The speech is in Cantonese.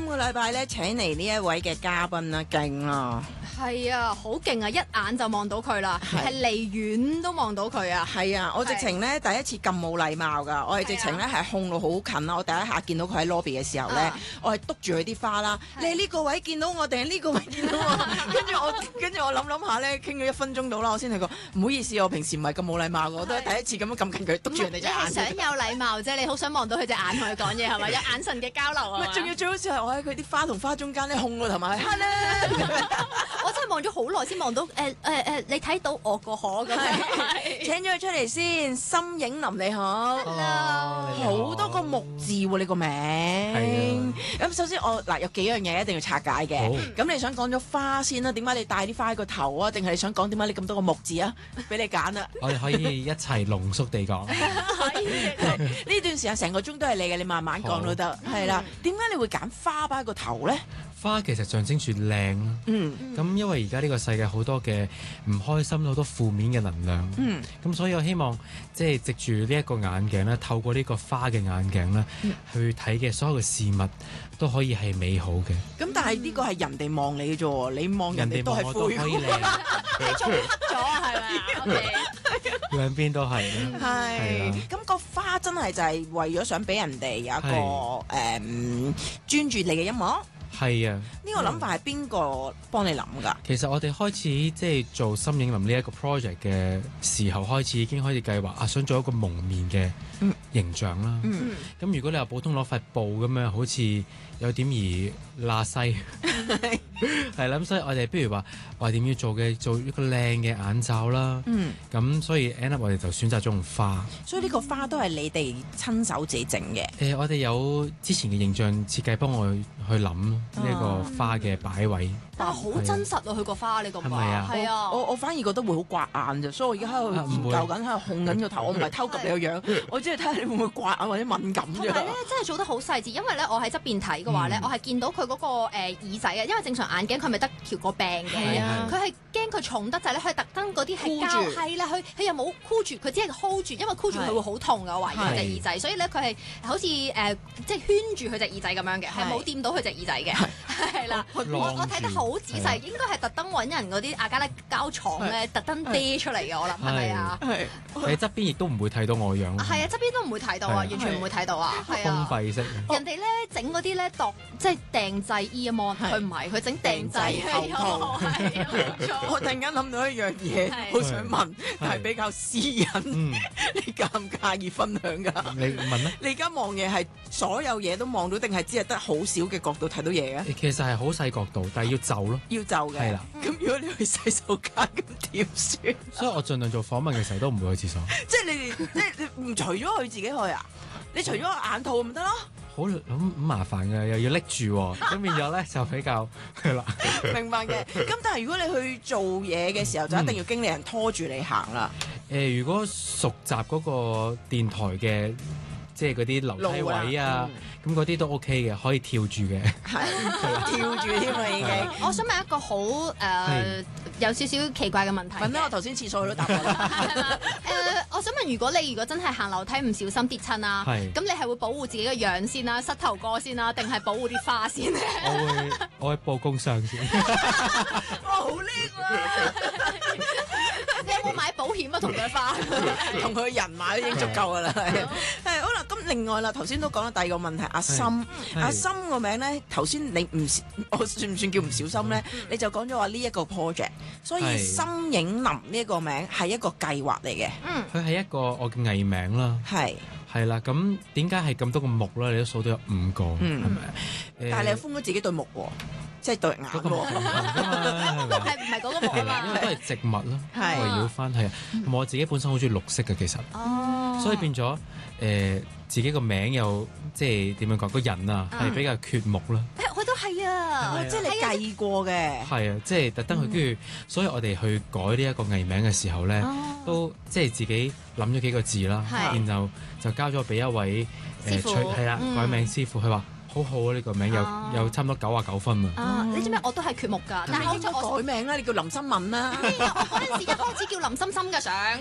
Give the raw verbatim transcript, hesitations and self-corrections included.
今個禮拜咧請嚟呢一位嘅嘉賓啦，勁啦！ 係啊，好勁啊！一眼就望到佢啦，係離遠都望到佢啊！ 係啊，我直情咧第一次咁冇禮貌噶，我係直情咧係控到好近啦。我第一下見到佢喺 lobby 嘅時候咧，啊、我係督住佢啲花啦。你係呢個位見到我定係呢個位見到我？跟住我跟住我諗諗下咧，傾咗一分鐘到啦，我先係講唔好意思，我平時唔係咁冇禮貌，我都係第一次咁樣咁近佢督住人哋隻眼。 你係想有禮貌啫，你好想望到佢隻眼同佢講嘢係咪？有眼神嘅交流啊！ 仲要最好似係我喺佢啲花同花中間咧控個頭埋。 我真係望咗好耐先望到誒誒誒，你睇到我個可咁樣。 請咗佢出嚟先，深影林你好，好多個木字喎你個名。咁首先我嗱有幾樣嘢一定要拆解嘅。咁你想講咗花先啦，點解你戴啲花喺個頭啊？定係你想講點解你咁多個木字啊？俾你揀啦。 我哋可以一齊濃縮地講。 可以。 呢段時間成個鐘都係你嘅，你慢慢講都得。係啦，點解你會揀花擺喺個頭咧？ 花其實象徵住靚啦，嗯，咁因為而家呢個世界好多嘅唔開心，好多負面嘅能量，嗯，咁所以我希望即係藉住呢一個眼鏡咧，透過呢個花嘅眼鏡咧，嗯、去睇嘅所有嘅事物都可以係美好嘅。咁、 嗯、但係呢個係人哋望你嘅啫，你望人哋都係灰， 可以靚， 係中咗係咪？OK， 兩邊都係， 係。咁個花真係就係為咗想俾人哋有一個誒、嗯、專注你嘅音樂。 係啊！ 呢個諗法係邊個幫你諗㗎？ 其實我哋開始即係做深影林呢一個 project 嘅時候，開始已經開始計劃啊，想做一個蒙面嘅形象啦。咁、嗯嗯、如果你話普通攞塊布咁樣，好似有點而罅西，係啦。咁所以我哋不如話我哋點要做嘅，做一個靚嘅眼罩啦。咁、嗯、所以 end up 我哋就選擇咗用花。 所以呢個花都係你哋親手自己整嘅。誒、 呃，我哋有之前嘅形象設計幫我去諗。呢一個花嘅擺位， 但係好真實啊！佢個花你覺唔覺？係咪啊？係啊！ 我我反而覺得會好刮眼啫，所以我而家喺度研究緊，喺度控緊個頭。我唔係偷及你個樣，我只係睇下你會唔會刮眼或者敏感啫。 同埋咧，真係做得好細緻，因為咧，我喺側邊睇嘅話咧，我係見到佢嗰個誒耳仔啊，因為正常眼鏡佢咪得條個柄嘅，佢係驚佢重得滯咧，佢特登嗰啲係膠，係啦，佢佢又冇箍住，佢只係 hold 住，因為箍住佢會好痛㗎，我懷疑佢隻耳仔，所以咧佢係好似誒即係圈住佢隻耳仔咁樣嘅，係冇掂到佢隻耳仔嘅。係啦，我我睇得好仔細，應該係特登揾人嗰啲亞加力膠廠咧，特登啤出嚟嘅，我諗係咪啊？係喺側邊亦都唔會睇到我樣。 係啊，側邊都唔會睇到啊，完全唔會睇到啊。係啊， 封閉式。 人哋咧整嗰啲咧度即係訂製 earphone，佢唔係，佢整訂製頭套。 我突然間諗到一樣嘢，好想問，但係比較私隱，你介唔介意分享㗎？ 你問咧？ 你而家望嘢係所有嘢都望到，定係只係得好少嘅角度睇到嘢嘅？ 其實係好細角度，但係要就咯， 要就嘅。係啦，咁如果你去洗手間，咁點算？ 所以我盡量做訪問嘅時候都唔會去廁所。 即係你哋，即係你唔除咗佢自己去啊？你除咗個眼套咪得咯？ 好好麻煩嘅，又要拎住，咁變咗咧就比較係啦。 明白嘅。咁但係如果你去做嘢嘅時候，就一定要經理人拖住你行啦。 誒、呃，如果熟習嗰個電台嘅。即係嗰啲樓梯位啊，咁嗰啲都 OK 嘅，可以跳住嘅。係跳住添啦已經。 我想問一個好誒有少少奇怪嘅問題。 問啦，我頭先廁所佢都答我啦。 誒，我想問，如果你如果真係行樓梯唔小心跌親啦，咁你係會保護自己嘅樣先啦，膝頭哥先啦，定係保護啲花先咧？ 我會我會報工傷先。 哇，好叻喎！ 你有冇買保險啊？同佢花， 同佢人買都已經足夠噶啦。係好啦，咁另外啦，頭先都講咗第二個問題，阿森，阿森個名咧，頭先你唔，我算唔算叫唔小心咧？你就講咗話呢一個 project，所以深影林呢一個名係一個計劃嚟嘅。嗯， 佢係一個我嘅藝名啦。係係啦，咁點解係咁多個木咧？你都數到有五個，係咪？ 但係你又封咗自己對木喎。即係對眼喎， 係唔係嗰個木啊嘛？ 因為都係植物咯，圍繞翻係啊。我自己本身好中意綠色嘅，其實，所以變咗誒自己個名又即係點樣講？個人啊係比較缺木啦。 誒，我都係啊， 即係你計過嘅。係啊，即係特登去，跟住，所以我哋去改呢一個藝名嘅時候咧，都即係自己諗咗幾個字啦，然後就交咗俾一位誒係啦改名師傅，佢話。好好啊！呢、這個名有、啊、有差唔多九啊九分啊！ 啊，你知唔知我都係缺木㗎？但係我改名啦，你叫林心敏啦。 我嗰陣時一開始叫林心心嘅相。